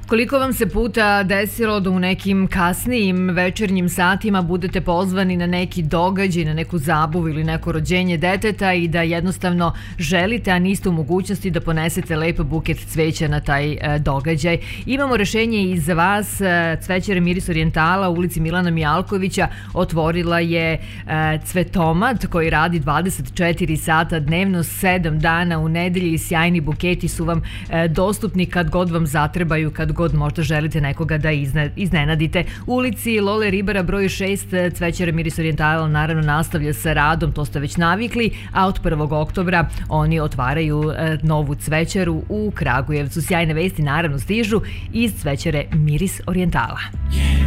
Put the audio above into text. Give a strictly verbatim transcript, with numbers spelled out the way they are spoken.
Koliko vam se puta desilo da u nekim kasnijim večernjim satima budete pozvani na neki događaj, na neku zabavu ili neko rođenje deteta i da jednostavno želite, a niste u mogućnosti da ponesete lep buket cveća na taj e, događaj? Imamo rešenje i za vas. Cvećara Miris Orijentala u ulici Milana Mijalkovića otvorila je e, cvetomat koji radi dvadeset četiri sata dnevno, sedam dana u nedelji i sjajni buketi su vam e, dostupni kad god vam zatrebaju, kad god možda želite nekoga da izne, iznenadite. U ulici Lole Ribara broj šest Cvećara Miris Orijentala naravno nastavlja sa radom, to ste već navikli, a od prvog oktobra oni otvaraju e, novu cvećaru u Kragujevcu. Sjajne vesti naravno stižu iz Cvećare Miris Orijentala. Yeah.